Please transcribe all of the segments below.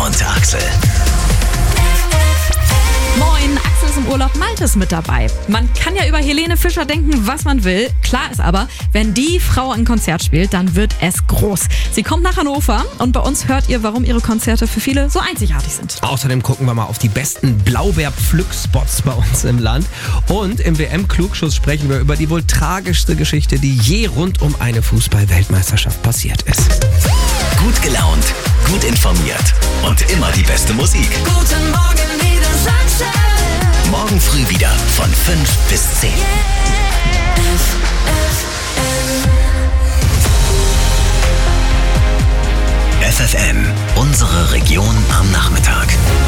und Axel. Moin, Axel ist im Urlaub, Malte ist mit dabei. Man kann ja über Helene Fischer denken, was man will. Klar ist aber, wenn die Frau ein Konzert spielt, dann wird es groß. Sie kommt nach Hannover und bei uns hört ihr, warum ihre Konzerte für viele so einzigartig sind. Außerdem gucken wir mal auf die besten Blaubeer-Pflückspots bei uns im Land. Und im WM-Klugschuss sprechen wir über die wohl tragischste Geschichte, die je rund um eine Fußball-Weltmeisterschaft passiert ist. Gut gelaunt, gut informiert und immer die beste Musik. Guten Morgen, Niedersachsen. Morgen früh wieder von 5 bis 10. FFN, unsere Region am Nachmittag.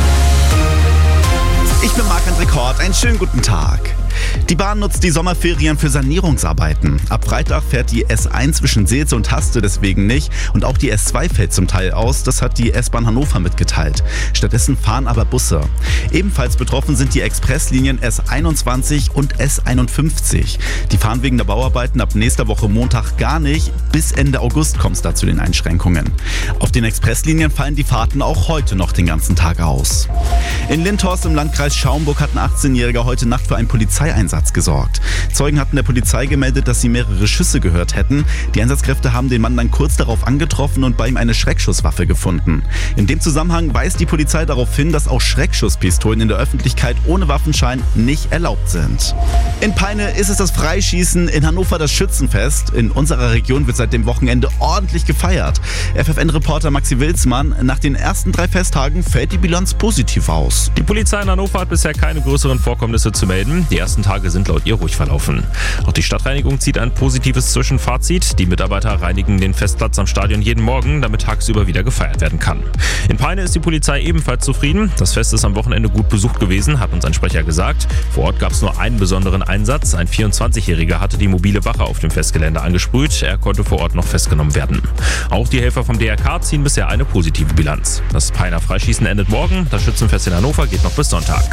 Ich bin Marc-André Kort, einen schönen guten Tag. Die Bahn nutzt die Sommerferien für Sanierungsarbeiten. Ab Freitag fährt die S1 zwischen Seelze und Haste deswegen nicht und auch die S2 fällt zum Teil aus, das hat die S-Bahn Hannover mitgeteilt. Stattdessen fahren aber Busse. Ebenfalls betroffen sind die Expresslinien S21 und S51. Die fahren wegen der Bauarbeiten ab nächster Woche Montag gar nicht. Bis Ende August kommt es da zu den Einschränkungen. Auf den Expresslinien fallen die Fahrten auch heute noch den ganzen Tag aus. In Lindhorst im Landkreis Schaumburg hat ein 18-Jähriger heute Nacht für einen Polizeieinsatz gesorgt. Zeugen hatten der Polizei gemeldet, dass sie mehrere Schüsse gehört hätten. Die Einsatzkräfte haben den Mann dann kurz darauf angetroffen und bei ihm eine Schreckschusswaffe gefunden. In dem Zusammenhang weist die Polizei darauf hin, dass auch Schreckschusspistolen in der Öffentlichkeit ohne Waffenschein nicht erlaubt sind. In Peine ist es das Freischießen, in Hannover das Schützenfest. In unserer Region wird seit dem Wochenende ordentlich gefeiert. FFN-Reporter Maxi Wilsmann, nach den ersten 3 Festtagen fällt die Bilanz positiv aus. Die Polizei in Hannover hat bisher keine größeren Vorkommnisse zu melden. Die ersten Tage sind laut ihr ruhig verlaufen. Auch die Stadtreinigung zieht ein positives Zwischenfazit. Die Mitarbeiter reinigen den Festplatz am Stadion jeden Morgen, damit tagsüber wieder gefeiert werden kann. In Peine ist die Polizei ebenfalls zufrieden. Das Fest ist am Wochenende gut besucht gewesen, hat uns ein Sprecher gesagt. Vor Ort gab es nur einen besonderen Einsatz. Ein 24-Jähriger hatte die mobile Wache auf dem Festgelände angesprüht. Er konnte vor Ort noch festgenommen werden. Auch die Helfer vom DRK ziehen bisher eine positive Bilanz. Das Peiner Freischießen endet morgen. Das Schützenfest in Hannover geht noch bis Sonntag.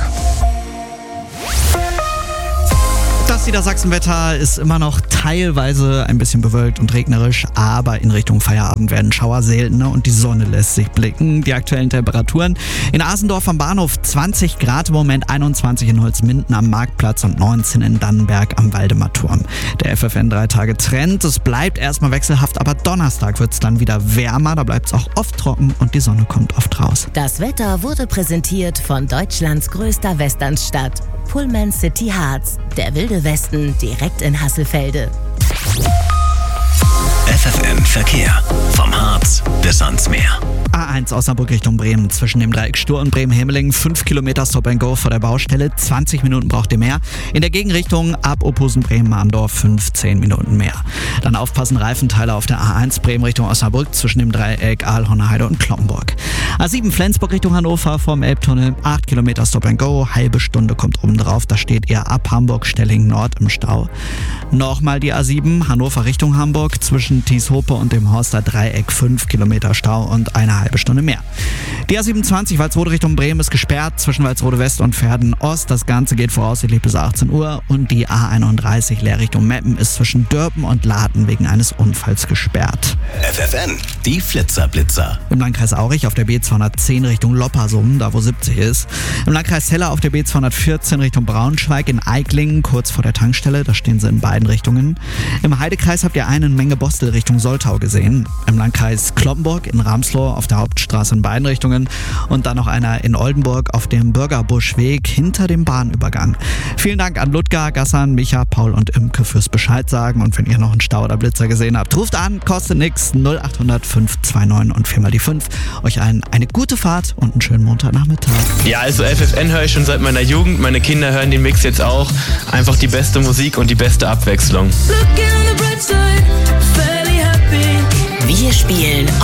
Das Niedersachsenwetter ist immer noch teilweise ein bisschen bewölkt und regnerisch, aber in Richtung Feierabend werden Schauer seltener und die Sonne lässt sich blicken. Die aktuellen Temperaturen: in Asendorf am Bahnhof 20 Grad im Moment, 21 in Holzminden am Marktplatz und 19 in Dannenberg am Waldemarturm. Der FFN 3-Tage-Trend, es bleibt erstmal wechselhaft, aber Donnerstag wird es dann wieder wärmer, da bleibt es auch oft trocken und die Sonne kommt oft raus. Das Wetter wurde präsentiert von Deutschlands größter Westernstadt, Pullman City Harz, der wilde Westen direkt in Hasselfelde. FFN Verkehr, vom Harz bis ans Meer. A1 Osnabrück Richtung Bremen, zwischen dem Dreieck Stur und Bremen-Hemmeling, 5 Kilometer Stop and Go vor der Baustelle, 20 Minuten braucht ihr mehr. In der Gegenrichtung ab Ophusen Bremen-Mahndorf 15 Minuten mehr. Dann aufpassen, Reifenteile auf der A1 Bremen Richtung Osnabrück, zwischen dem Dreieck Aalhorner und Kloppenburg. A7 Flensburg Richtung Hannover vom Elbtunnel, 8 Kilometer Stop and Go, halbe Stunde kommt oben drauf, da steht ihr ab Hamburg-Stellingen Nord im Stau. Nochmal die A7 Hannover Richtung Hamburg, zwischen Thieshope und dem Horster Dreieck 5 Kilometer Stau und eine halbe Stunde mehr. Die A27 Walsrode Richtung Bremen ist gesperrt, zwischen Walsrode West und Verden Ost. Das Ganze geht voraussichtlich bis 18 Uhr. Und die A31 Leer Richtung Meppen ist zwischen Dörpen und Laden wegen eines Unfalls gesperrt. FFN, die Flitzer-Blitzer. Im Landkreis Aurich auf der B210 Richtung Loppersum, da wo 70 ist. Im Landkreis Heller auf der B214 Richtung Braunschweig, in Eiklingen kurz vor der Tankstelle, da stehen sie in beiden Richtungen. Im Heidekreis habt ihr eine Menge Bostel Richtung Soltau gesehen. Im Landkreis Kloppenburg in Ramsloh auf der Hauptstraße in beiden Richtungen und dann noch einer in Oldenburg auf dem Bürgerbuschweg hinter dem Bahnübergang. Vielen Dank an Ludger, Gassan, Micha, Paul und Imke fürs Bescheid sagen, und wenn ihr noch einen Stau oder Blitzer gesehen habt, ruft an, kostet nix, 0800 529 und 4 mal die 5. Euch allen eine gute Fahrt und einen schönen Montagnachmittag. Ja, also FFN höre ich schon seit meiner Jugend, meine Kinder hören den Mix jetzt auch. Einfach die beste Musik und die beste Abwechslung. Wir spielen